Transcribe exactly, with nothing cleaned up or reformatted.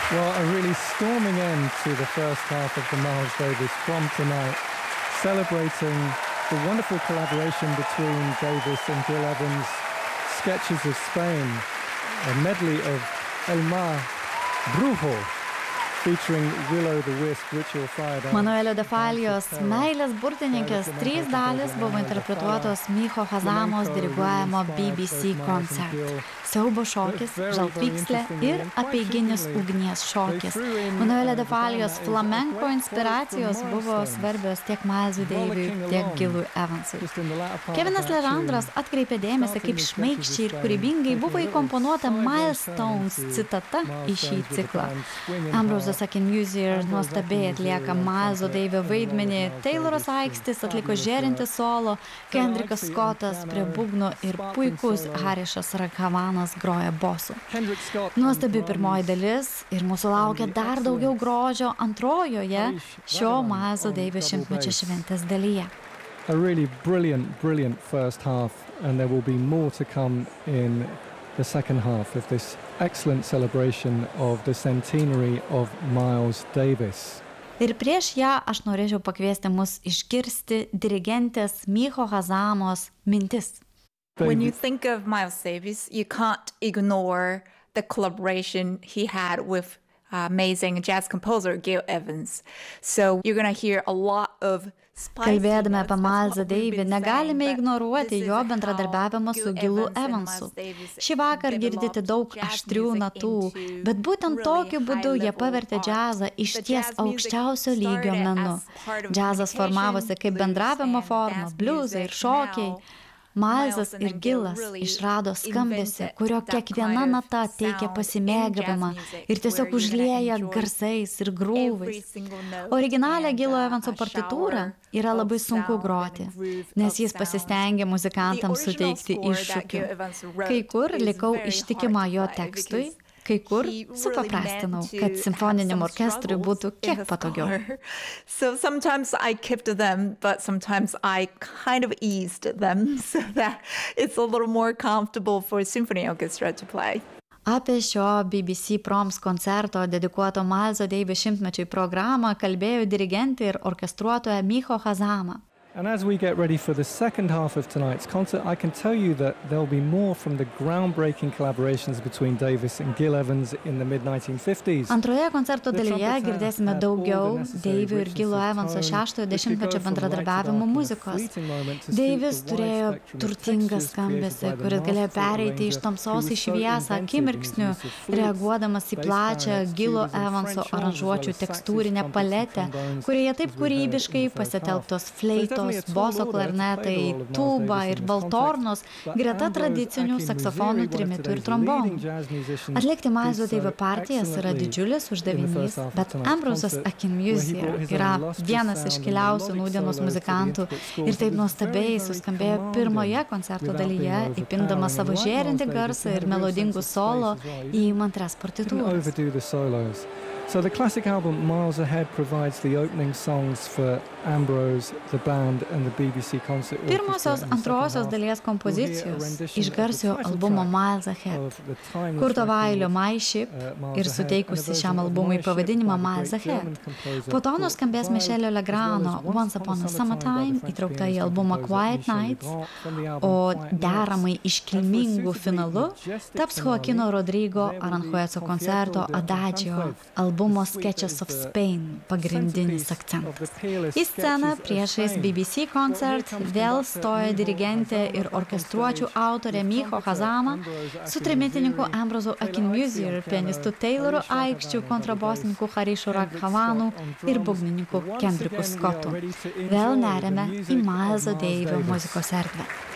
Well, a really storming end to the first half of the Miles Davis prom tonight, celebrating the wonderful collaboration between Davis and Gil Evans, Sketches of Spain, a medley of El Mar Brujo, featuring Willow the Wisp, Ritual Fire Dance. Manuelio de Falijos Meilės burtininkės trys dalis buvo interpretuotos Micho Hazamos diriguojamo B B C koncert. Siaubo šokis, žaltvykslė ir apeiginis ugnies šokis. Manuelio de Falijos flamenko inspiracijos buvo svarbios tiek Milesui Daviui, tiek Gilui Evansui. Kevinas Leandras atkreipė dėmesį, kaip šmaikščiai ir kūrybingai buvo įkomponuota Milestones citata į šį ciklą. Ambrose Akinmusier nuostabiai atlieka Mileso Davio vaidmenį, Tayloras Aikštis atliko žėrinti solo, Kendrickas Scottas prie būgnų ir puikus Harišas Raghavanas groja bosu. Nuostabi pirmoji dalis ir mūsų laukia dar daugiau grožio antrojoje šio Mileso Davio šimtmečio šventės dalyje. A really brilliant, brilliant first half, and there will be more to come in the second half of this excellent celebration of the centenary of Miles Davis. Ir prieš ją aš norėčiau pakviesti mus išgirsti dirigentės Micho Hazamos mintis. When you think of Miles Davis, you can't ignore the collaboration he had with uh, amazing jazz composer Gil Evans. So you're going to hear a lot of Kalbėdami apie Milesą Davį, negalime ignoruoti jo bendradarbiavimo su Gilu Evansu. Šį vakar girdite daug aštrių natų, bet būtent tokiu būdu jie pavertė džiazą išties aukščiausio lygio menu. Džiazas formavosi kaip bendravimo forma, bliuzai ir šokiai. Milesas ir Gilas išrado skambesį, kurio kiekviena nata teikia pasimėgavimą ir tiesiog užlieja garsais ir grūvais. Originalią Gilo Evanso partitūrą yra labai sunku groti, nes jis pasistengė muzikantams suteikti iššūkių. Kai kur likau ištikima jo tekstui, kai kur supaprastinau, kad simfoniniam orkestrui būtų kiek patogiau. So sometimes I kept them, but sometimes I kind of eased them so that it's a little more comfortable for a symphony orchestra to play. Apie šio B B C Proms koncerto dedikuoto Mileso Davio šimtmečiui programą kalbėjo dirigentė ir orkestruotoja Micho Hazama. And as we get ready for the second half of tonight's concert, I can tell you that there'll be more from the groundbreaking collaborations between Davis and Gil Evans in the mid nineteen fifties. Antroje koncerto dalyje girdėsime daugiau Davio ir Gilo Evanso šeštojo dešimtmečio bendradarbiavimo muzikos. Davis turėjo turtingą skambesį, kuris galėjo pereiti iš tamsos į šviesą akimirksniu, reaguodamas į plačią Gilo Evanso aranžuočių tekstūrinę paletę, kurioje taip kūrybiškai pasitelktos fleitos, boso klarnetai, tūba ir baltornos greta tradicinių saksofonų, trimitų ir trombonų. Atlikti Mileso Davio partijas yra didžiulis uždavinys, bet Ambrose Akinmusier yra vienas iškiliausių nūdienos muzikantų ir taip nuostabiai suskambėjo pirmoje koncerto dalyje, įpindamas savo žėrintį garsą ir melodingų solo į įmantrias partitūras. So the classic album Miles Ahead provides the opening songs for Ambrose, the band and the B B C concert. Pirmosios antrosios dalies kompozicijos iš garsiojo albumo Miles Ahead, kurto Vailio My Ship ir suteikusi šiam albumui pavadinimą Miles Ahead. Po to nuskambės Michelio Legrano Once Upon a Summertime, įtraukta į albumą Quiet Nights, o deramai iškilmingų finalu taps Joaquino Rodrigo Aranjuezo koncerto Adagio, albumo Sketches of Spain pagrindinis akcentas. Į sceną priešais B B C koncert vėl stoja dirigentė ir orkestruočių autorė Micho Hazama su trimitininku Ambrose Akinmusier, pianistu Tayloru Aikščiu, kontrabosininku Harišu Raghavanu ir būgnininku Kendricku Scottu. Vėl neriame į Mileso Davio muzikos erdvę.